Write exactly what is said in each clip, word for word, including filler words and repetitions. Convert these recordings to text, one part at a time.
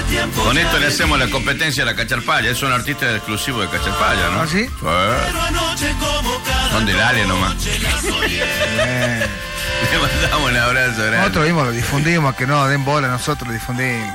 Con esto le hacemos la competencia a la Cacharpaya. Es un artista exclusivo de Cacharpaya, ¿no? ¿Ah, sí? Son del área nomás. Eh. Le mandamos un abrazo grande. Nosotros mismos lo difundimos, que no den bola, nosotros lo difundimos.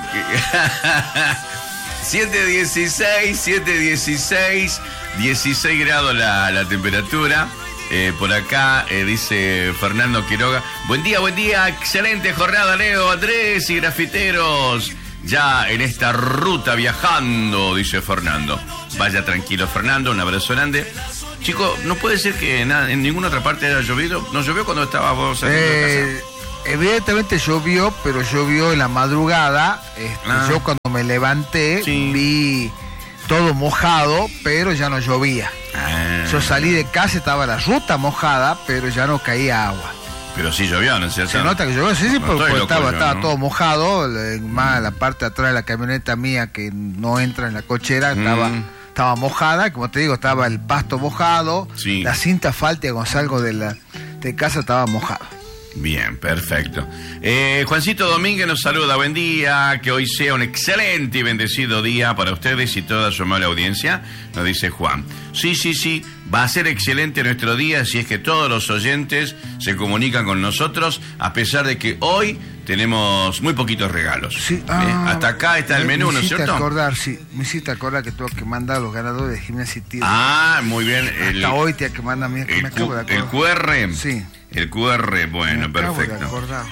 siete dieciséis, siete dieciséis, dieciséis grados la, la temperatura. Eh, por acá eh, dice Fernando Quiroga. Buen día, buen día, excelente jornada, Leo, Andrés y grafiteros. Ya en esta ruta viajando, dice Fernando. Vaya tranquilo, Fernando, un abrazo grande. Chico, no puede ser que nada, en ninguna otra parte haya llovido. ¿No llovió cuando estábamos saliendo eh, de casa? Evidentemente llovió, pero llovió en la madrugada. Este, ah. Yo cuando me levanté sí. vi todo mojado, pero ya no llovía. Ah. Yo salí de casa, estaba la ruta mojada, pero ya no caía agua. Pero sí llovió, ¿no es cierto? Se nota que llovió, sí, sí, no, porque loco, estaba, yo, estaba ¿no? todo mojado, más la parte de atrás de la camioneta mía que no entra en la cochera, estaba, mm. estaba mojada, como te digo, estaba el pasto mojado, sí. la cinta asfáltica cuando salgo de la de casa estaba mojada. Bien, perfecto. Eh, Juancito Domínguez nos saluda, buen día, que hoy sea un excelente y bendecido día para ustedes y toda su amable audiencia, nos dice Juan. Sí, sí, sí, va a ser excelente nuestro día si es que todos los oyentes se comunican con nosotros, a pesar de que hoy tenemos muy poquitos regalos. Sí, ah, ¿Eh? Hasta acá está el me, menú, me ¿no es cierto? Acordar, sí, me hiciste acordar que tengo que mandar a los ganadores de gimnasia y tiro. Ah, muy bien. El, Hasta hoy te hay que mandar, me, el, me acabo de acordar. el Q R. Sí. El Q R, bueno, me acabo perfecto. de acordar.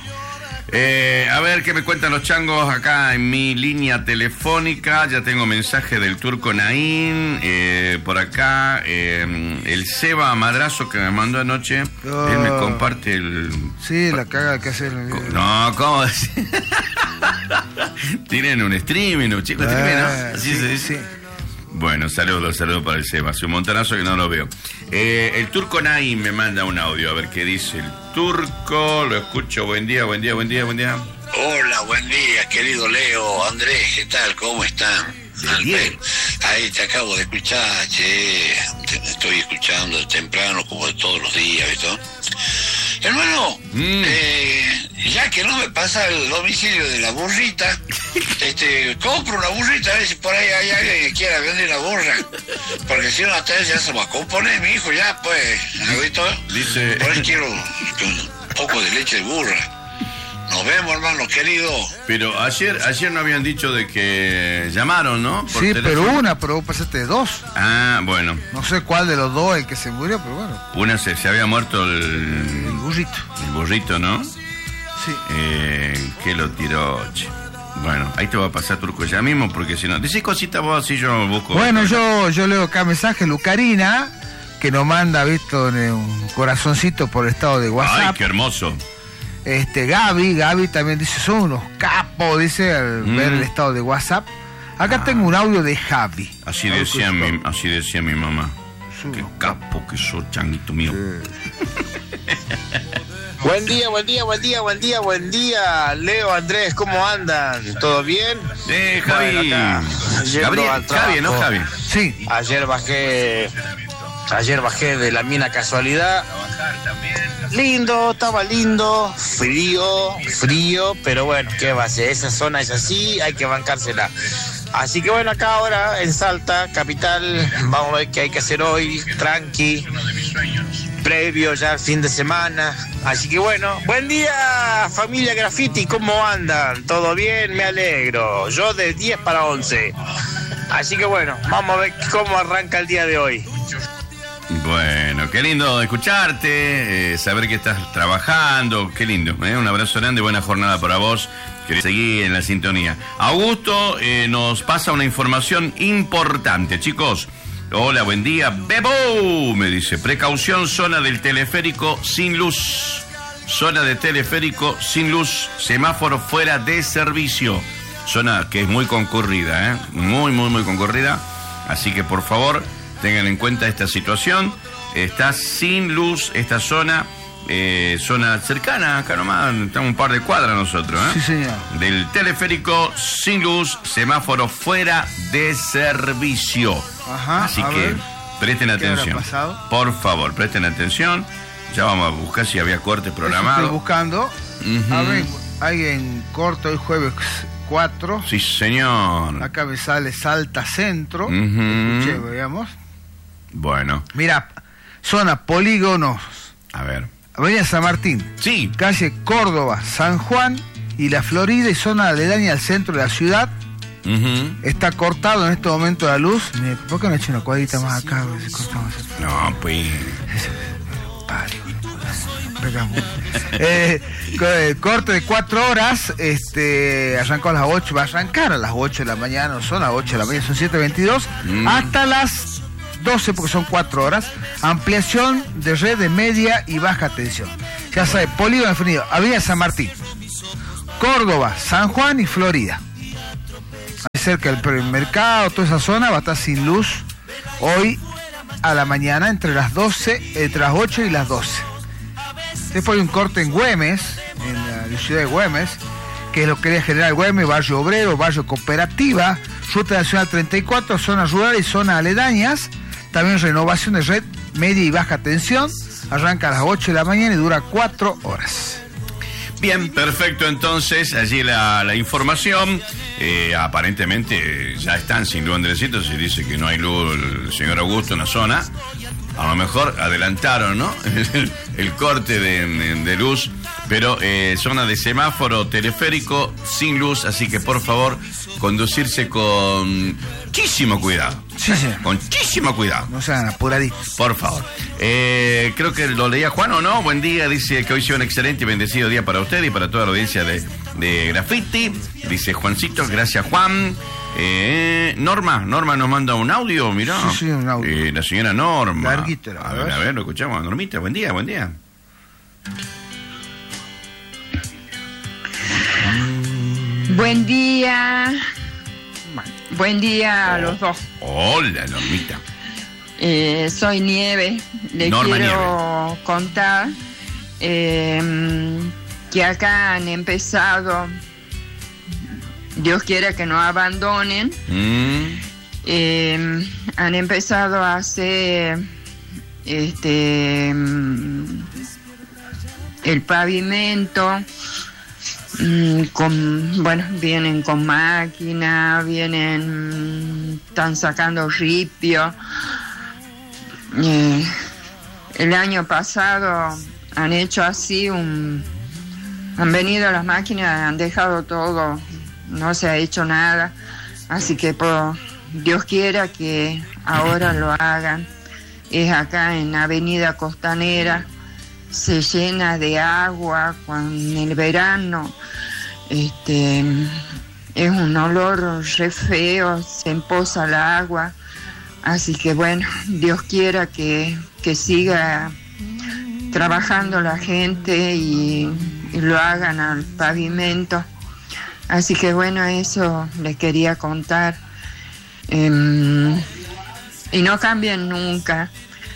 Eh, a ver qué me cuentan los changos acá en mi línea telefónica. Ya tengo mensaje del Turco Naín. Eh, por acá, eh, el Seba Madrazo que me mandó anoche. Oh. Él me comparte el. Sí, la caga que hace el. No, ¿cómo decir? Tienen un streaming, ¿no, chicos? Eh, ¿no? Así sí, se dice. Sí. Bueno, saludos, saludos para el Seba. Hace un montonazo que no lo veo. Eh, el Turco Naim me manda un audio, a ver qué dice el Turco. Lo escucho, buen día, buen día, buen día, buen día. Hola, buen día, querido Leo, Andrés, ¿qué tal? ¿Cómo están? Bien. Ahí te acabo de escuchar, che. Te estoy escuchando temprano, como de todos los días, ¿viste? Hermano, mm. eh, ya que no me pasa el domicilio de la burrita, este, compro una burrita, a ver si por ahí hay alguien que quiera vender la burra. Porque si no, hasta ya se va a componer mi hijo, ya, pues, ¿has visto? Dice... Por ahí quiero un poco de leche de burra. Nos vemos, hermano querido. Pero ayer ayer no habían dicho de que llamaron, ¿no? Por sí, teléfono. Pero una, pero vos pasaste de dos. Ah, bueno. No sé cuál de los dos el que se murió, pero bueno. Una se, se había muerto el... El burrito. El burrito, ¿no? Sí. Eh, que lo tiró, che. Bueno, ahí te va a pasar, Turco, ya mismo, porque si no... Decís cositas vos, así yo busco... Bueno, yo, yo leo acá mensaje, Lucarina, que nos manda, visto, un corazoncito por el estado de WhatsApp. Ay, qué hermoso. Este, Gaby, Gaby también dice, son unos capos, dice, al mm. ver el estado de WhatsApp. Acá ah. tengo un audio de Javi. Así decía mi, así decía mi mamá. Sí, qué capo que sos, changuito mío. Sí. Buen día, buen día, buen día, buen día, buen día. Leo, Andrés, ¿cómo andan? ¿Todo bien? Eh, Javi. Bueno, Gabriel, Javi, ¿no, Javi? Sí. Ayer bajé, ayer bajé de la mina Casualidad. Lindo, estaba lindo, frío, frío, pero bueno, ¿qué va a ser? Esa zona es así, hay que bancársela. Así que bueno, acá ahora en Salta, capital, vamos a ver qué hay que hacer hoy, tranqui, previo ya al fin de semana. Así que bueno, buen día familia Graffiti, ¿cómo andan? ¿Todo bien? Me alegro. Yo de diez para once. Así que bueno, vamos a ver cómo arranca el día de hoy. Bueno, qué lindo escucharte, eh, saber que estás trabajando, qué lindo, eh, un abrazo grande, buena jornada para vos, que seguí en la sintonía. Augusto eh, nos pasa una información importante, chicos. Hola, buen día, Bebo, me dice, precaución, zona del teleférico sin luz, zona de teleférico sin luz, semáforo fuera de servicio, zona que es muy concurrida, eh, muy, muy, muy concurrida, así que por favor... Tengan en cuenta esta situación. Está sin luz esta zona, eh, zona cercana, acá nomás, estamos un par de cuadras nosotros, ¿eh? Sí, señor. Del teleférico sin luz, semáforo fuera de servicio. Ajá. Así que ver, presten atención. Por favor, presten atención. Ya vamos a buscar si había cortes programados. Estoy buscando. Uh-huh. A ver, hay en corto el jueves cuatro. Sí, señor. Acá me sale Salta Centro. Uh-huh. Escuché, veamos. Bueno. Mira, zona polígonos. A ver. Avenida San Martín. Sí. Calle Córdoba, San Juan y La Florida y zona aledaña al centro de la ciudad. Uh-huh. Está cortado en este momento la luz. Mire, ¿por qué no he hecho una cuadrita más acá? A ver si cortamos esto. No, pues. eh, corte de cuatro horas, este, arrancó a las ocho, va a arrancar a las ocho de la mañana, no son las ocho de la mañana, son siete veintidós, mm. hasta las doce porque son cuatro horas, ampliación de red de media y baja tensión. Ya sabe, polígono definido, Avenida San Martín, Córdoba, San Juan y Florida. Ahí cerca del mercado, toda esa zona va a estar sin luz hoy a la mañana entre las doce, entre las ocho y las doce. Después hay un corte en Güemes, en la ciudad de Güemes, que es lo que quería generar Güemes, barrio obrero, barrio cooperativa, ruta nacional treinta y cuatro, zonas rurales y zonas aledañas. También renovación de red media y baja tensión. Arranca a las ocho de la mañana y dura cuatro horas. Bien, perfecto. Entonces, allí la, la información. Eh, aparentemente ya están sin luz, Andresito. Se dice que no hay luz, el señor Augusto, en la zona. A lo mejor adelantaron, ¿no? el, el corte de, de luz, pero eh, zona de semáforo teleférico sin luz, así que por favor conducirse con muchísimo cuidado. Sí, sí. Con muchísimo cuidado. No sean apuraditos. Por favor. Eh, creo que lo leía Juan, ¿o no? Buen día, dice que hoy sea un excelente y bendecido día para usted y para toda la audiencia de, de Graffiti. Dice Juancito, gracias Juan. Eh, Norma, Norma nos manda un audio, mirá. Sí, sí, un audio. Eh, la señora Norma. Larguito, a, a ver, a ver, lo escuchamos. Normita, buen día, buen día. Buen día. Buen día a los dos. Hola, Normita. Eh, soy Nieve. Le Norma quiero Nieve. contar eh, que acá han empezado, Dios quiera que no abandonen, Mm. eh, han empezado a hacer este el pavimento. Con, bueno, vienen con máquina, vienen, están sacando ripio. Eh, el año pasado han hecho así un, han venido las máquinas, han dejado todo, no se ha hecho nada, así que por Dios quiera que ahora lo hagan. Es acá en Avenida Costanera. Se llena de agua cuando en el verano, este, es un olor re feo, se empoza el agua, así que bueno, Dios quiera que, que siga trabajando la gente y, y lo hagan al pavimento, así que bueno, eso les quería contar, eh, y no cambien nunca.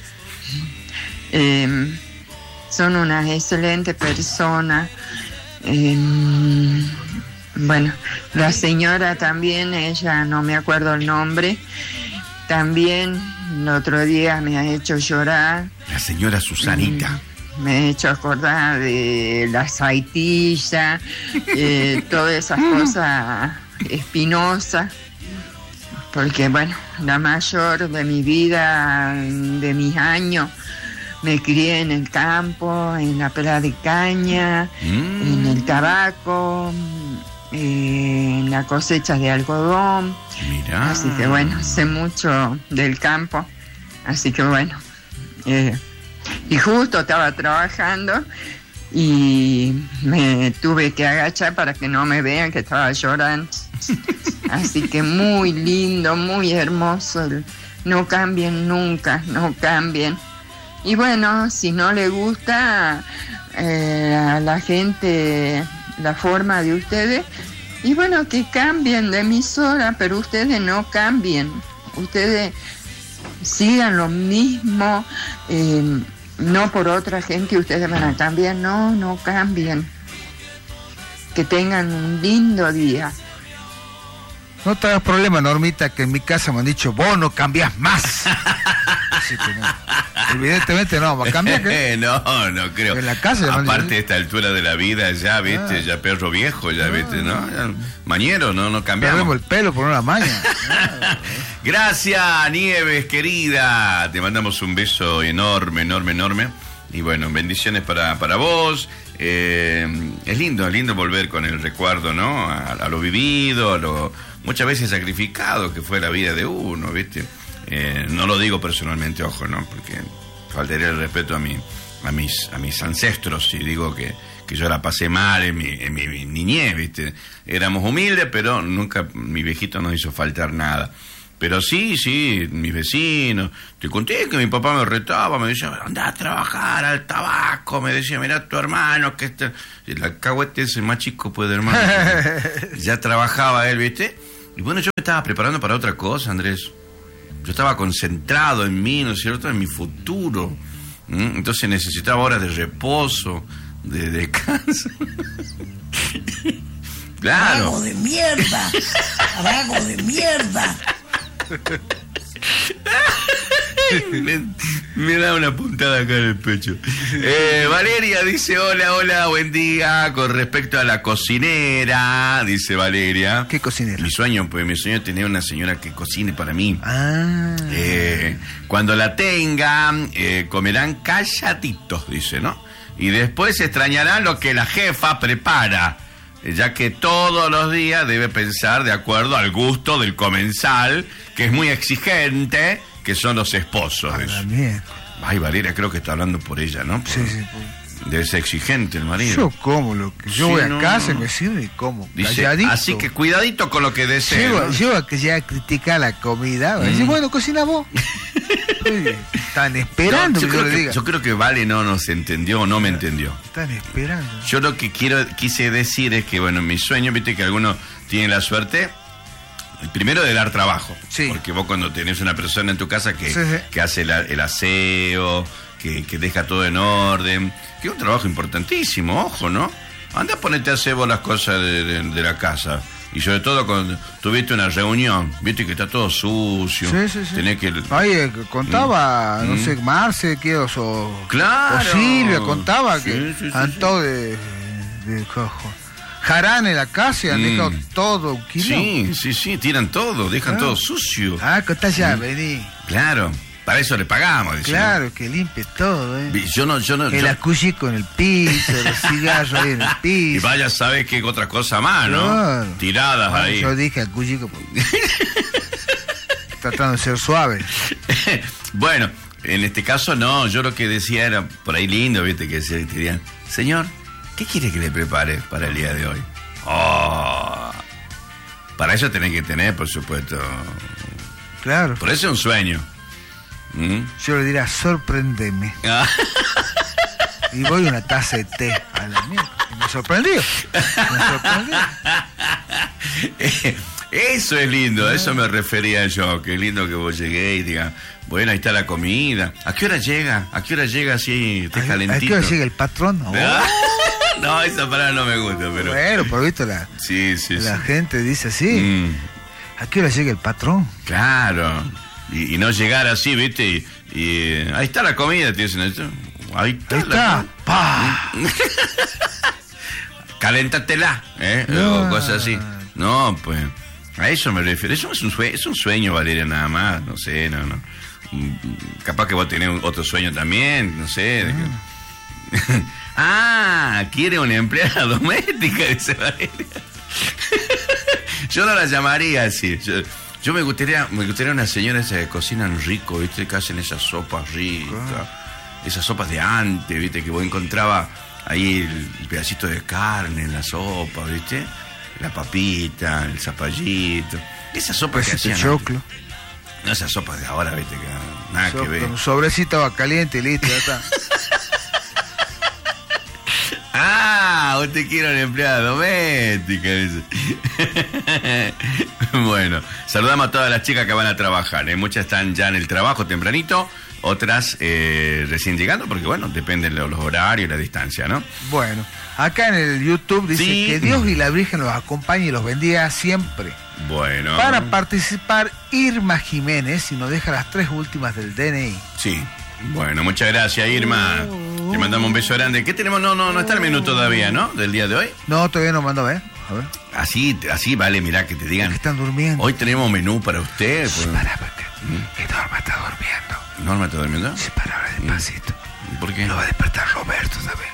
Eh, Son unas excelentes personas. Eh, bueno, la señora también, ella no me acuerdo el nombre, también el otro día me ha hecho llorar. La señora Susanita. Me ha hecho acordar de la saitilla, eh, todas esas cosas espinosas. Porque bueno, la mayor de mi vida, de mis años, me crié en el campo, en la pela de caña, mm. en el tabaco, eh, en la cosecha de algodón. Mirá. Así que bueno, sé mucho del campo. Así que bueno. Eh, y justo estaba trabajando y me tuve que agachar para que no me vean que estaba llorando. Así que muy lindo, muy hermoso. No cambien nunca, no cambien. Y bueno, si no le gusta eh, a la gente la forma de ustedes, y bueno, que cambien de emisora, pero ustedes no cambien. Ustedes sigan lo mismo, eh, no por otra gente ustedes van a cambiar, no, no cambien. Que tengan un lindo día. No te hagas problema, Normita, que en mi casa me han dicho, vos no cambiás más. Así que no. Evidentemente no, ¿va a cambiar qué? no, no creo. En la casa ya aparte no... de esta altura de la vida, ya, viste, ah. ya perro viejo, ya, ah. viste, ¿no? Ya, mañero, no, no cambiamos. Perdemos el pelo por una maña. ah. Gracias, Nieves, querida. Te mandamos un beso enorme, enorme, enorme. Y bueno, bendiciones para, para vos. Eh, es lindo, es lindo volver con el recuerdo, ¿no? A, a lo vivido, a lo muchas veces sacrificado que fue la vida de uno, ¿viste? Eh, no lo digo personalmente, ojo, ¿no? Porque faltaría el respeto a mi, a mis, a mis ancestros si digo que, que yo la pasé mal en mi, en mi niñez, ¿viste? Éramos humildes, pero nunca mi viejito nos hizo faltar nada. Pero sí, sí, mis vecinos. Te conté que mi papá me retaba, me decía, anda a trabajar al tabaco. Me decía, mirá tu hermano, que está... El alcahuete es el más chico, pues, de hermano. Ya trabajaba él, ¿viste? Y bueno, yo me estaba preparando para otra cosa, Andrés. Yo estaba concentrado en mí, ¿no es cierto?, en mi futuro. ¿Mm? Entonces necesitaba horas de reposo, de descanso. Claro. ¡Vago de mierda! ¡Vago de mierda! me, me da una puntada acá en el pecho. eh, Valeria dice, hola, hola, buen día. Con respecto a la cocinera, dice Valeria. ¿Qué cocinera? Mi sueño, pues mi sueño es tener una señora que cocine para mí. Ah. eh, Cuando la tengan, eh, comerán calladitos, dice, ¿no? Y después extrañarán lo que la jefa prepara, ya que todos los días debe pensar de acuerdo al gusto del comensal, que es muy exigente, que son los esposos. Ay, Valeria, creo que está hablando por ella, ¿no? Por, sí, sí. Debe ser exigente el marido. Yo como lo que yo sí, voy a no, casa no. y me sirve y como. Dice, calladito. así que cuidadito con lo que desee. Yo, ¿no? yo que ya critica la comida, mm. dice, bueno, cocina vos. Están esperando no, yo, que yo creo le que, diga. yo creo que Vale no nos entendió o no me entendió. Están esperando. Yo lo que quiero quise decir es que, bueno, en mi sueño, viste que algunos tienen la suerte, primero de dar trabajo. Sí. Porque vos cuando tenés una persona en tu casa que, sí, sí. que hace la, el aseo, que, que deja todo en orden, que es un trabajo importantísimo, ojo, ¿no? Anda a ponerte a hacer vos las cosas de, de, de la casa. Y sobre todo cuando tuviste una reunión, viste que está todo sucio. Sí, sí, sí. Tenés que... Ay, eh, contaba, mm. no sé, Marce, que o, o claro. Silvia, contaba sí, que sí, sí, han sí. todo de, de cojo. Jarán en la casa y han mm. dejado todo un kilo. Sí, sí, sí, tiran todo, dejan ah. todo sucio. Ah, contá ya, mm. vení. Claro. Para eso le pagamos, dice, claro, ¿no? que limpie todo, ¿eh? Yo no, yo no. El yo... acuchico en el piso, los cigarros ahí en el piso. Y vaya a saber qué otra cosa más, ¿no? Claro. Tiradas bueno, ahí. Yo dije acuchico porque... tratando de ser suave. Bueno, en este caso no, yo lo que decía era por ahí lindo, viste, que se dirían, señor, ¿qué quiere que le prepare para el día de hoy? Oh, para eso tenés que tener, por supuesto. Claro. Por eso es un sueño. ¿Mm? Yo le diría, sorprendeme. Ah. Y voy una taza de té a la mía. Y me sorprendió. Me sorprendió. Eso es lindo, a eso me refería yo. Qué lindo que vos llegué y digas, bueno, ahí está la comida. ¿A qué hora llega? ¿A qué hora llega así, esté calentito? ¿A qué hora llega el patrón? Oh. No, esa palabra no me gusta, pero... Bueno, por visto la, sí, sí, la sí. gente dice así. Mm. ¿A qué hora llega el patrón? Claro. Y, y no llegar así, ¿viste? Y, y ahí está la comida, te dicen. Ahí está. Ahí está. ¡Pah! Caléntatela, ¿eh? No. O cosas así. No, pues, a eso me refiero. Eso es un sueño, es un sueño, Valeria, nada más. No sé, no, no. Capaz que vos tenés otro sueño también, no sé. De que... ah, quiere una empleada doméstica, dice Valeria. Yo no la llamaría así. Yo, yo me gustaría me gustaría una señora esa que cocinan rico, ¿viste? Que hacen esas sopas ricas. Ah. Esas sopas de antes, ¿viste? Que vos encontraba ahí el, el pedacito de carne en la sopa, ¿viste? La papita, el zapallito. Esas sopas que hacían choclo. Antes. No esas sopas de ahora, ¿viste? Que nada so, que ver. Con un sobrecito va caliente y listo, ya está. Ah, usted quiere una empleada doméstica. Bueno, saludamos a todas las chicas que van a trabajar, ¿eh? Muchas están ya en el trabajo tempranito, otras eh, recién llegando, porque bueno, dependen de los horarios y la distancia, ¿no? Bueno, acá en el YouTube dice sí. que Dios y la Virgen los acompañe y los bendiga siempre. Bueno. Para participar, Irma Jiménez, y nos deja las tres últimas del D N I. Sí. Bueno, muchas gracias, Irma. Te mandamos un beso grande. ¿Qué tenemos? No, no, no está el menú todavía, ¿no? Del día de hoy. No, todavía no mandó, ¿eh? A ver. Así, así vale, mirá, que te digan. Es que están durmiendo. Hoy tenemos menú para usted. Sí, pues. para, porque que Norma está durmiendo. ¿Norma está durmiendo? Sí, para, ahora despacito. ¿Por qué? Lo va a despertar Roberto, ¿sabes?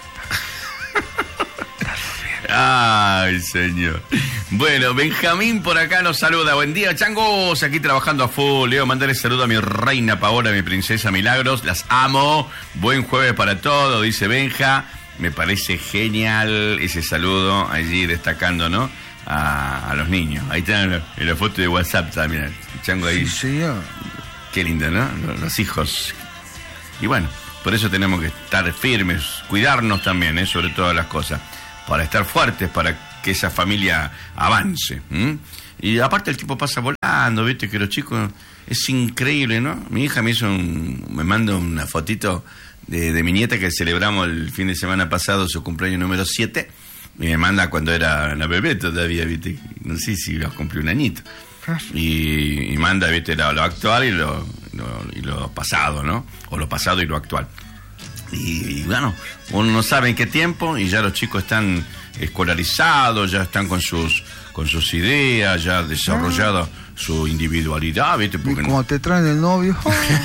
Ay, señor. Bueno, Benjamín por acá nos saluda. Buen día, changos. Aquí trabajando a full. Leo, mandarle saludo a mi reina Paola, a mi princesa Milagros. Las amo. Buen jueves para todos, dice Benja. Me parece genial ese saludo allí destacando, ¿no? A, a los niños. Ahí están en la, en la foto de WhatsApp también. El chango ahí. Sí, señor. Qué lindo, ¿no? Los, los hijos. Y bueno, por eso tenemos que estar firmes, cuidarnos también, ¿eh? Sobre todas las cosas. Para estar fuertes, para que esa familia avance. ¿m? Y aparte el tiempo pasa volando, viste que los chicos, es increíble, ¿no? Mi hija me hizo un, me manda una fotito de, de mi nieta que celebramos el fin de semana pasado su cumpleaños número siete, y me manda cuando era una bebé todavía, viste, no sé si los cumplió un añito. Y, y manda, viste, lo, lo actual y lo, lo, y lo pasado, ¿no? O lo pasado y lo actual. Y, y bueno, uno no sabe en qué tiempo y ya los chicos están escolarizados, ya están con sus con sus ideas, ya desarrollada su individualidad, ¿viste? Porque y como no... te traen el novio.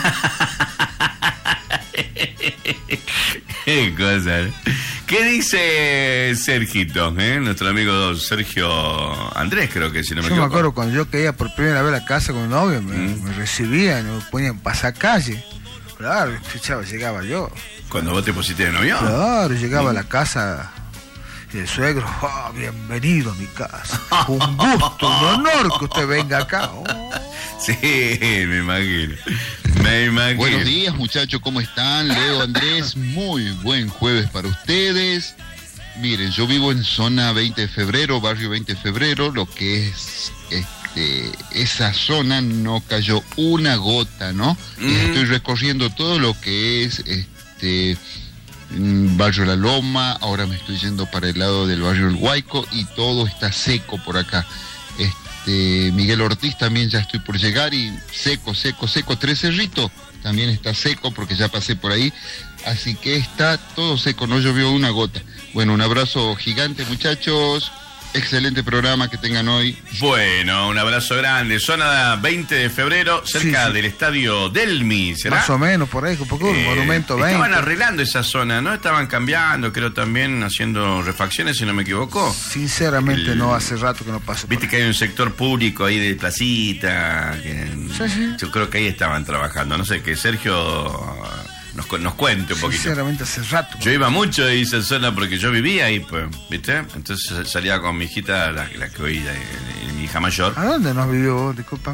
Qué cosa. ¿Qué dice Sergito? ¿eh? Nuestro amigo Sergio Andrés, creo que si no me yo equivoco. Yo me acuerdo cuando yo caía por primera vez a la casa con el novio, me, ¿Mm? me recibían, me ponían pasacalle. Claro, chavo, llegaba yo. ¿Cuando vos te pusiste de novio? Claro, llegaba ¿Mm? a la casa y el suegro, oh, bienvenido a mi casa. Un gusto, un honor que usted venga acá. Oh. Sí, me imagino. Me imagino. Buenos días, muchachos, ¿cómo están? Leo, Andrés, muy buen jueves para ustedes. Miren, yo vivo en zona veinte de febrero, barrio veinte de febrero, lo que es este, esa zona no cayó una gota, ¿no? Mm. Y estoy recorriendo todo lo que es este barrio La Loma, ahora me estoy yendo para el lado del barrio El Huayco y todo está seco por acá. Este, Miguel Ortiz también ya estoy por llegar y seco, seco, seco. Tres Cerritos también está seco porque ya pasé por ahí. Así que está todo seco, no llovió una gota. Bueno, un abrazo gigante, muchachos. Excelente programa que tengan hoy. Bueno, un abrazo grande. Zona veinte de febrero, cerca sí, sí. del estadio Delmi, ¿será? Más o menos, por ahí, un poco, eh, monumento veinte. Estaban arreglando esa zona, ¿no? Estaban cambiando, creo también haciendo refacciones, si no me equivoco. Sinceramente, El, no, hace rato que no paso. Viste que hay un sector público ahí de placita, que sí, sí. yo creo que ahí estaban trabajando. No sé, que Sergio... Nos, nos cuente un poquito. Sinceramente hace rato. Yo iba mucho a esa zona porque yo vivía ahí, pues, ¿viste? Entonces salía con mi hijita, la, la que hoy, mi hija mayor. ¿A dónde nos vivió vos? Disculpan.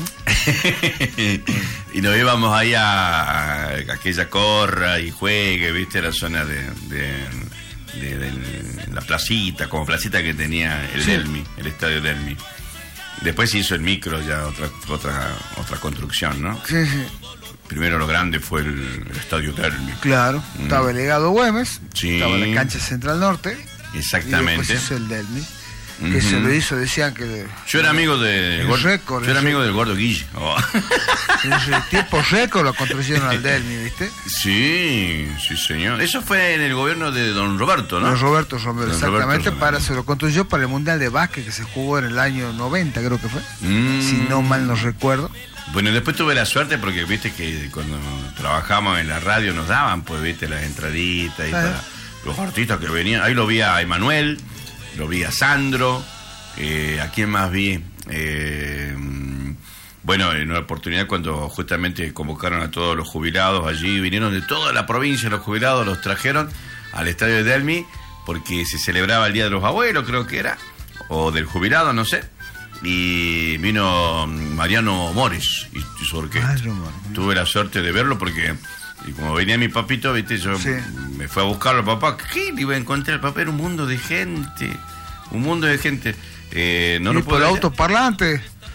Y nos íbamos ahí a, a aquella corra y juegue, ¿viste? La zona de, de, de, de la placita, como placita que tenía el sí. Delmi, el estadio Delmi. Después se hizo el micro, ya otra otra otra construcción, ¿no? Sí, sí. Primero lo grande fue el, el estadio Delmi. Claro, mm. estaba el Legado Güemes, sí. estaba la cancha Central Norte. Exactamente. Y después hizo el Delmi, que uh-huh. se lo hizo, decían que... Yo era amigo de... El Gordo, récord, yo era amigo del Gordo Guille. Oh. En ese tiempo récord lo construyeron al Delmi, ¿viste? Sí, sí señor. Eso fue en el gobierno de don Roberto, ¿no? Don Roberto Romero, don exactamente, Roberto para se lo construyó para el Mundial de Básquet que se jugó en el año noventa, creo que fue. Mm. Si no mal no recuerdo. Bueno, después tuve la suerte porque, viste, que cuando trabajamos en la radio nos daban, pues, viste, las entraditas y para los artistas que venían. Ahí lo vi a Emanuel, lo vi a Sandro, eh, ¿a quién más vi? Eh, bueno, en una oportunidad cuando justamente convocaron a todos los jubilados allí, vinieron de toda la provincia los jubilados, los trajeron al estadio de Delmi porque se celebraba el Día de los Abuelos, creo que era, o del jubilado, no sé. Y vino Mariano Mores y, y su orquesta. Tuve la suerte de verlo porque, y como venía mi papito, viste, yo sí. me fui a buscarlo, papá. ¿Qué le iba a encontrar? Papá, era un mundo de gente. Un mundo de gente. Eh, no y lo por el autoparlante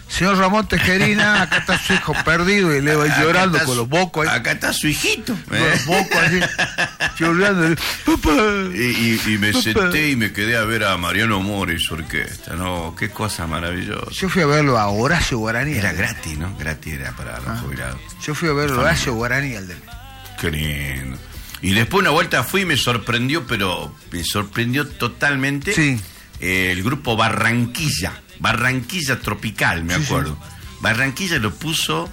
Señor Ramón Tejerina, acá está su hijo perdido y le va llorando con los bocos ahí. Acá está su hijito. Con los bocos así, llorando. Papá. Y, y, y me papá. senté y me quedé a ver a Mariano Mora y su orquesta. No, qué cosa maravillosa. Yo fui a verlo a Horacio Guaraní. Era gratis, ¿no? Gratis era para los Ah. jubilados. Yo fui a verlo a Horacio Guaraní al del. Qué lindo. Y después una vuelta fui y me sorprendió, pero me sorprendió totalmente Sí. eh, el grupo Barranquilla. Barranquilla Tropical, me Sí, acuerdo. Barranquilla lo puso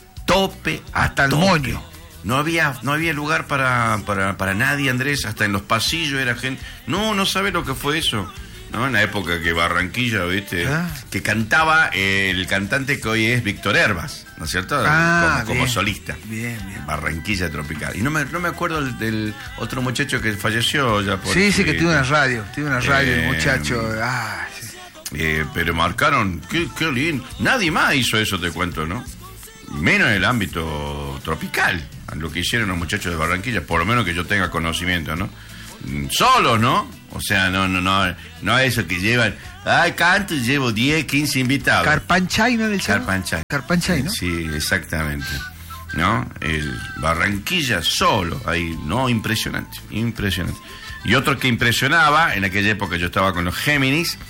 tope a Hasta el tope. moño. No había, no había lugar para, para, para nadie, Andrés, hasta en los pasillos era gente. No, no sabe lo que fue eso. ¿No? En la época que Barranquilla, ¿viste? Ah. Que cantaba eh, el cantante que hoy es Víctor Herbas, ¿no es cierto? Ah, como, como bien. solista. Bien, bien. Barranquilla Tropical. Y no me, no me acuerdo del, del otro muchacho que falleció ya por... Sí, sí, que tiene una radio. Tiene una radio, Eh, el muchacho. Ah, sí. Eh, pero marcaron, qué, qué lindo. Nadie más hizo eso, te cuento, ¿no? Menos en el ámbito tropical, lo que hicieron los muchachos de Barranquilla, por lo menos que yo tenga conocimiento, ¿no? Mm, Solos, ¿no? O sea, no, no, no, no es eso que llevan, ay, canto y llevo diez, quince invitados. Carpanchay, ¿no? Del cerro? Carpanchay. Carpanchay, ¿no? Sí, exactamente. ¿No? El Barranquilla solo, ahí, no, impresionante, impresionante. Y otro que impresionaba, en aquella época yo estaba con los Géminis,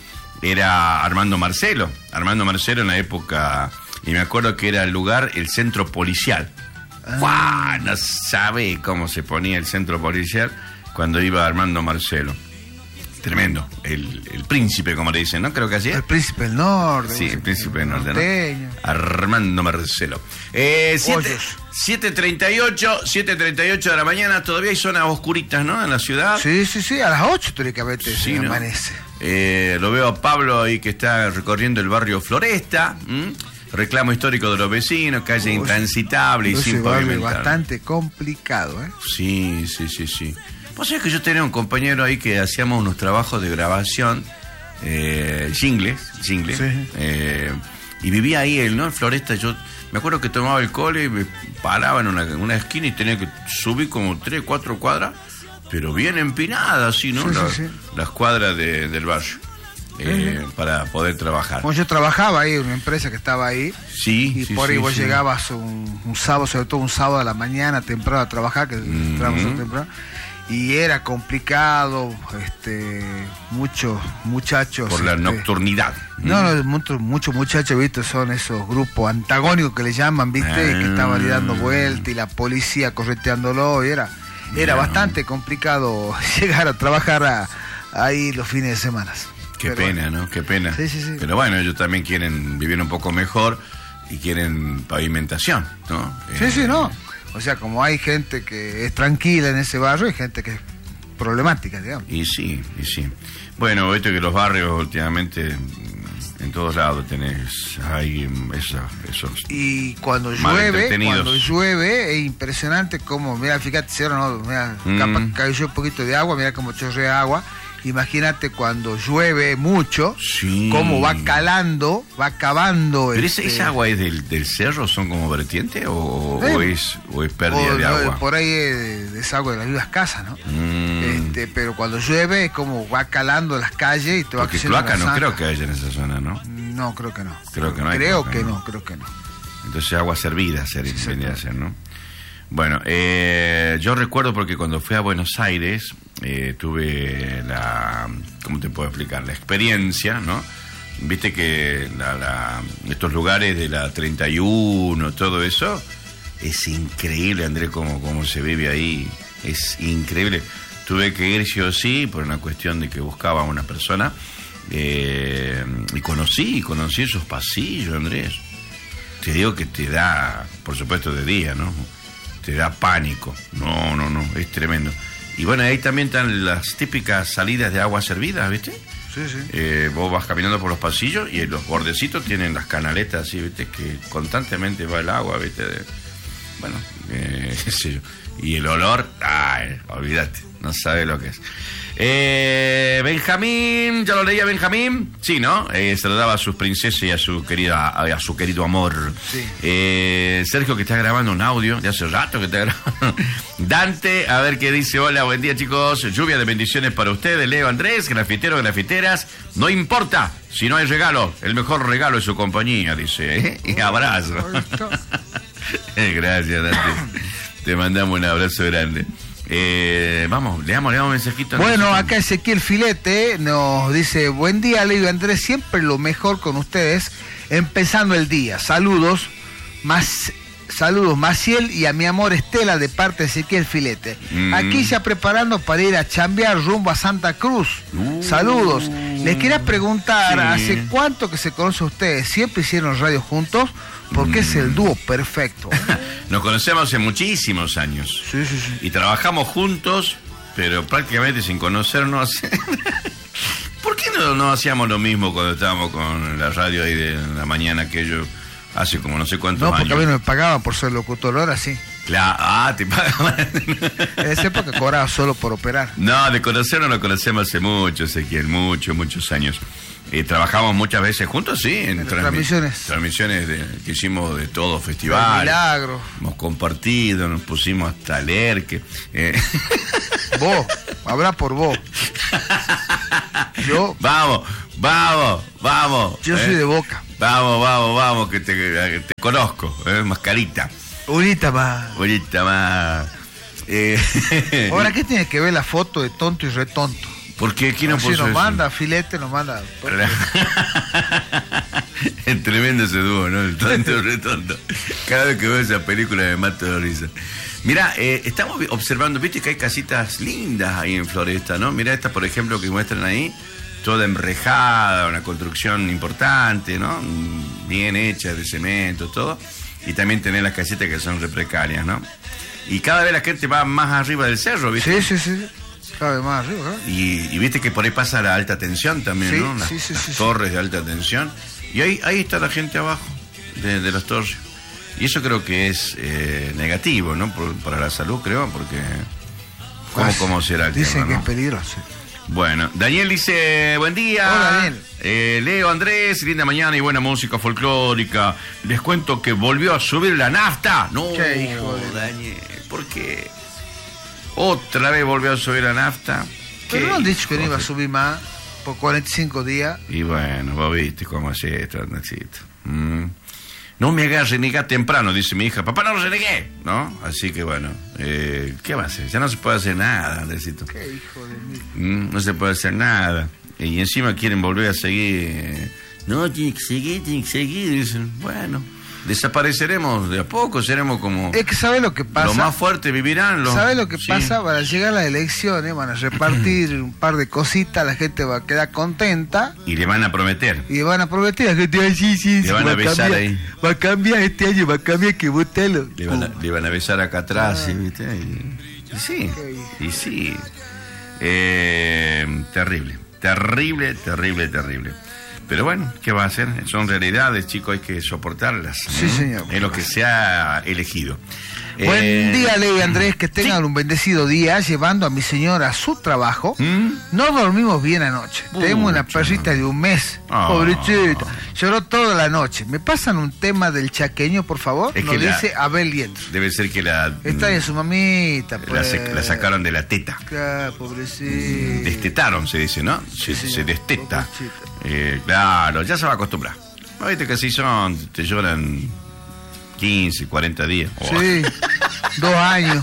era Armando Marcelo. Armando Marcelo en la época, y me acuerdo que era el lugar, el centro policial. Ah. ¡Guau! No sabe cómo se ponía el centro policial cuando iba Armando Marcelo. Tremendo. El, el príncipe, como le dicen, ¿no? Creo que así es. El príncipe del norte. Sí, el príncipe del norte, norteño. ¿no? Armando Marcelo. Eh, Hoyos. siete treinta y ocho de la mañana, todavía hay zonas oscuritas, ¿no? En la ciudad. Sí, sí, sí, a las ocho teóricamente Sí, se ¿no? amanece. Eh, lo veo a Pablo ahí que está recorriendo el barrio Floresta. ¿m? Reclamo histórico de los vecinos, calle Uy, intransitable y Ese sin barrio es pavimentar. bastante complicado, ¿eh? Sí, sí, sí, sí. Vos sabés que yo tenía un compañero ahí que hacíamos unos trabajos de grabación, eh, jingles, jingles, Sí. eh, y vivía ahí él, ¿no? En Floresta. Yo me acuerdo que tomaba el cole y me paraba en una, en una esquina y tenía que subir como tres, cuatro cuadras, pero bien empinadas, así, ¿no? Sí, sí, La- sí. Las cuadras de- del barrio, eh, para poder trabajar. Bueno, yo trabajaba ahí en una empresa que estaba ahí. Sí, Y sí, por ahí sí, vos sí. llegabas un, un sábado, sobre todo un sábado a la mañana, temprano a trabajar, que entramos Ujú. temprano. Y era complicado, este, muchos muchachos. Por la este, nocturnidad. No, no, muchos muchos muchachos, viste, son esos grupos antagónicos que le llaman, viste, Ah. que estaban ahí dando vueltas y la policía correteándolo, y era, era No. bastante complicado llegar a trabajar a- ahí los fines de semana. Qué Pero pena, bueno. ¿no? Qué pena. Sí, sí, sí. Pero bueno, ellos también quieren vivir un poco mejor y quieren pavimentación, ¿no? Sí, Eh, sí, no. O sea, como hay gente que es tranquila en ese barrio, hay gente que es problemática, digamos. Y sí, y sí. Bueno, viste que los barrios últimamente mm, en todos lados tenés, hay mm, esa- esos... Y cuando Mal llueve, entretenidos. cuando llueve, es impresionante cómo, mira, fíjate, cierro, no, mira, Mm. capaz cayó un poquito de agua, mira cómo chorrea agua. Imagínate cuando llueve mucho, Sí. cómo va calando, va cavando. ¿Pero esa, este, esa agua es del, del cerro? ¿Son como vertiente o, o Eh, es, o es pérdida o, de no, agua? Por ahí es, es agua de las mismas casas, ¿no? Mm, Este, pero cuando llueve es como va calando las calles y te va porque creciendo cloaca una no zanja. creo que haya en esa zona, ¿no? No, creo que no. Creo que no hay Creo cloaca, que ¿no? no, creo que no. Entonces agua servida ser, Sí, vendría a ser, ¿no? Bueno, eh, yo recuerdo porque cuando fui a Buenos Aires eh, tuve la, ¿cómo te puedo explicar? La experiencia, ¿no? Viste que la, la- estos lugares de la treinta y uno, todo eso, es increíble, Andrés, cómo, cómo se vive ahí, es increíble. Tuve que ir sí o sí por una cuestión de que buscaba a una persona eh, y conocí, conocí esos pasillos, Andrés. Te digo que te da, por supuesto de día, ¿no? Te da pánico. No, no, no, es tremendo. Y bueno, ahí también están las típicas salidas de agua servidas, ¿viste? Sí, sí. Eh, vos vas caminando por los pasillos y los bordecitos tienen las canaletas así, ¿viste? Que constantemente va el agua, ¿viste? De- bueno, eh, qué sé yo. Y el olor, ay, olvídate, no sabe lo que es. Eh, Benjamín, ¿ya lo leía Benjamín? Sí, ¿no? Eh, saludaba a sus princesas y a su querida, a su querido amor. Sí. Eh, Sergio, que está grabando un audio, de hace rato que está grabando. Dante, a ver qué dice. Hola, buen día, chicos. Lluvia de bendiciones para ustedes. Leo, Andrés, grafiteros, grafiteras. No importa si no hay regalo. El mejor regalo es su compañía, dice. ¿eh? Y abrazo. Gracias, Dante. Te mandamos un abrazo grande. Eh, vamos, leamos, leamos un mensajito. Bueno, acá Ezequiel Filete nos dice: buen día, Leo y Andrés, siempre lo mejor con ustedes, empezando el día. Saludos, más saludos Maciel y a mi amor Estela de parte de Ezequiel Filete. Mm. Aquí ya preparando para ir a chambear rumbo a Santa Cruz. Uh. Saludos. Les quería preguntar, sí. ¿hace cuánto que se conocen ustedes? ¿Siempre hicieron radio juntos? Porque mm. es el dúo perfecto. Nos conocemos hace muchísimos años. Sí, sí, sí. Y trabajamos juntos, pero prácticamente sin conocernos. ¿Por qué no, no hacíamos lo mismo cuando estábamos con la radio ahí de la mañana, aquello, hace como no sé cuántos años? No, porque años. a mí no me pagaban por ser locutor, ahora sí. Claro, ah, te pagaban. En esa época cobraba solo por operar. No, de conocernos lo conocemos hace mucho, Ezequiel, muchos, muchos años. Eh, trabajamos muchas veces juntos, sí, en, en transmi transmisiones. Transmisiones de, que hicimos de todo, festival. Milagro. Hemos compartido, nos pusimos hasta a leer. Que, eh. Vos, habla por vos. Yo. Vamos, vamos, vamos. Yo eh. soy de Boca. Vamos, vamos, vamos, que te, que te conozco, eh, mascarita. Unita más. Unita más. Eh. Ahora, ¿qué tiene que ver la foto de tonto y retonto? ¿Por qué? ¿Quién no puso si nos eso? manda, Filete nos manda. Es tremendo ese dúo, ¿no? El tonto y retonto. Cada vez que veo esa película me mato de risa. Mirá, eh, estamos observando, viste que hay casitas lindas ahí en Floresta, ¿no? Mirá esta, por ejemplo, que muestran ahí, toda enrejada, una construcción importante, ¿no? Bien hecha, de cemento, todo. Y también tenés las casitas que son re precarias, ¿no? Y cada vez la gente va más arriba del cerro, ¿viste? Sí, sí, sí. Cada vez más arriba, ¿no? Y, y viste que por ahí pasa la alta tensión también, sí, ¿no? Las, sí, sí, las sí, torres sí. de alta tensión. Y ahí, ahí está la gente abajo de, de las torres. Y eso creo que es eh, negativo, ¿no? Por, para la salud, creo, porque... ¿Cómo, pues, cómo será el dicen tema, que ¿no? es peligroso. Bueno, Daniel dice, buen día. Hola, Daniel. Eh, Leo, Andrés, linda mañana y buena música folclórica. Les cuento que volvió a subir la nafta. No, ¿qué hijo de... Daniel, ¿por qué? Otra vez volvió a subir la nafta. Pero no han dicho que no iba a subir más por cuarenta y cinco días. Y bueno, vos viste cómo es esto, Nachito. Mm. No me hagas renegar temprano, dice mi hija. Papá, no lo renegué, ¿no? Así que bueno, eh, ¿qué va a hacer? Ya no se puede hacer nada, Andresito. Qué hijo de mí. Mm, no se puede hacer nada. Y encima quieren volver a seguir. Eh, no, tiene que seguir, tiene que seguir. Dicen, bueno, desapareceremos de a poco, seremos como... Es que ¿sabes lo que pasa? Los más fuertes vivirán. Los... ¿Sabes lo que sí. pasa? Para llegar a las elecciones van a repartir un par de cositas, la gente va a quedar contenta. Y le van a prometer. Y van a prometer, la gente va a decir, sí, sí, le van va a besar cambiar, ahí. Va a cambiar este año, va a cambiar, que votelo. Le van, a, le van a besar acá atrás, ah. ¿viste? Y, y sí, y sí. Eh, terrible, terrible, terrible, terrible. Pero bueno, ¿qué va a hacer? Son realidades, chicos, hay que soportarlas. Sí, ¿eh? señor. Es lo que se ha elegido. Buen eh, día, Leo y Andrés, que tengan sí. un bendecido día llevando a mi señora a su trabajo. ¿Mm? No dormimos bien anoche. Mucho. Tenemos una perrita de un mes. Oh. Pobrecita. Lloró toda la noche. ¿Me pasan un tema del chaqueño, por favor? Es Nos que dice la, Abel Liendro. Debe ser que la... Está en su mamita. Pues. La, la sacaron de la teta. Claro, pobrecita. Destetaron, se dice, ¿no? Se, sí, se desteta. Eh, claro, ya se va a acostumbrar. Viste que así son, te lloran quince, cuarenta días. Oh. Sí, dos años.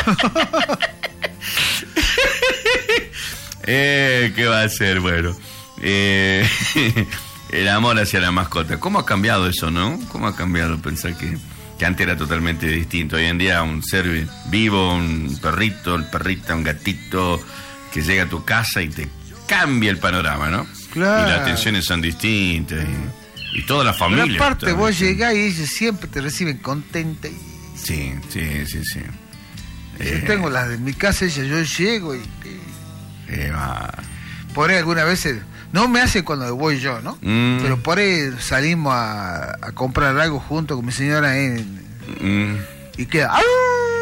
eh, ¿Qué va a ser? Bueno, eh, el amor hacia la mascota. ¿Cómo ha cambiado eso, no? ¿Cómo ha cambiado pensar que, que antes era totalmente distinto? Hoy en día un ser vivo, un perrito, el perrito, un gatito que llega a tu casa y te cambia el panorama, ¿no? Claro. Y las atenciones son distintas y, y toda la familia. Pero aparte vos llegás y ellos siempre te reciben contenta. Y... Sí, sí, sí, sí. Yo eh, tengo las de mi casa, ella, yo llego y... y... Eh, va. Por ahí algunas veces, no me hace cuando voy yo, ¿no? Mm. Pero por ahí salimos a, a comprar algo junto con mi señora en... Mm. y queda... ¡au!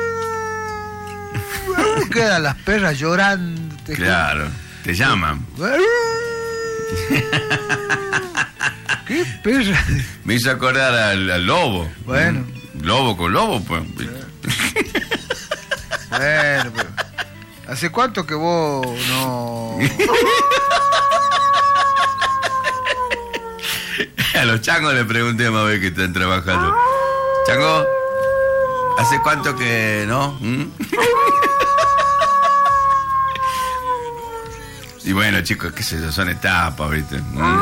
Quedan las perras llorando. Te Claro, te llaman. ¿Qué perra? Me hizo acordar al, al lobo. Bueno. Lobo con lobo, pues. Bueno, pero... ¿Hace cuánto que vos no...? A los changos le pregunté a ver que están trabajando. Chango, ¿hace cuánto que no? ¿Mm? Y bueno, chicos, qué sé yo, son etapas, ¿viste? ¿Mm?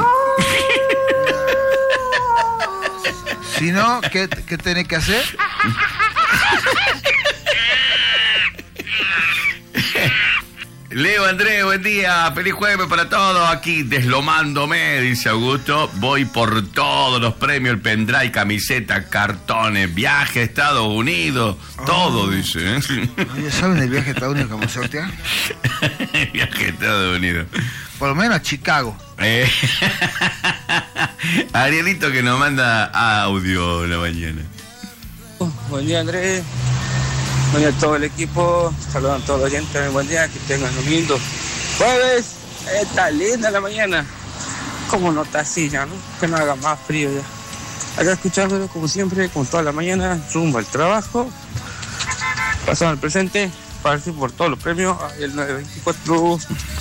Si no, ¿qué, qué tenés que hacer? Leo, Andrés, buen día, feliz jueves para todos, aquí deslomándome, dice Augusto, voy por todos los premios, el pendrive, camiseta, cartones, viaje a Estados Unidos, oh. todo, dice. ¿eh? ¿Ya saben el viaje a Estados Unidos que vamos a sortear? Viaje a Estados Unidos. Por lo menos a Chicago. Eh, Arielito que nos manda audio en la mañana. Oh, buen día, Andrés. Buen día a todo el equipo, saludan a todos los oyentes, buen día, que tengan un lindo jueves, está linda la mañana, como no está así ya, ¿no? Que no haga más frío ya. Acá escuchándolo como siempre, como toda la mañana, rumbo al trabajo, pasando al presente, partir por todos los premios, el nueve veinticuatro.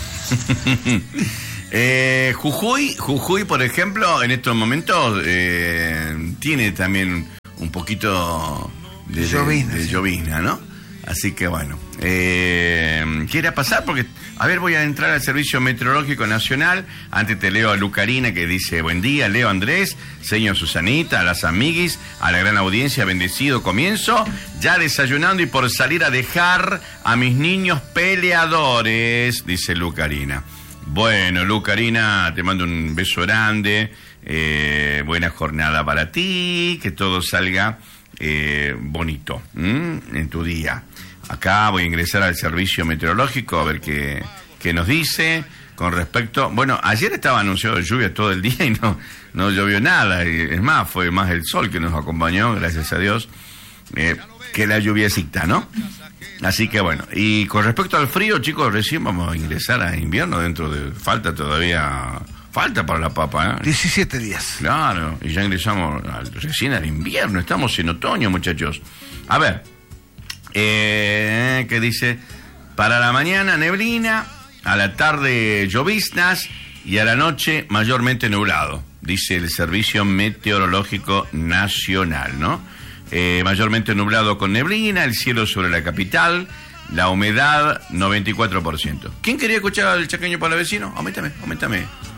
eh, Jujuy, Jujuy, por ejemplo, en estos momentos eh, tiene también un poquito... de llovizna, de, de sí. llovizna, ¿no? Así que bueno, eh, ¿qué era pasar? Porque, a ver, voy a entrar al Servicio Meteorológico Nacional. Antes te leo a Lucarina que dice, buen día, Leo, Andrés, señor Susanita, a las amiguis, a la gran audiencia, bendecido comienzo, ya desayunando y por salir a dejar a mis niños peleadores, dice Lucarina. Bueno, Lucarina, te mando un beso grande, eh, buena jornada para ti, que todo salga... Eh, bonito ¿m? en tu día. Acá voy a ingresar al servicio meteorológico a ver qué, qué nos dice con respecto. Bueno, ayer estaba anunciado lluvia todo el día y no, no llovió nada. Y es más, fue más el sol que nos acompañó, gracias a Dios, eh, que la lluviecita, ¿no? Así que bueno, y con respecto al frío, chicos, recién vamos a ingresar a invierno dentro de... Falta todavía... Falta para la papa, ¿eh? diecisiete días. Claro, y ya ingresamos al, recién al invierno, estamos en otoño, muchachos. A ver, eh, ¿qué dice? Para la mañana neblina, a la tarde lloviznas y a la noche mayormente nublado, dice el Servicio Meteorológico Nacional, ¿no? Eh, mayormente nublado con neblina, el cielo sobre la capital, la humedad noventa y cuatro por ciento. ¿Quién quería escuchar al chaqueño para vecino? Aumentame, aumentame.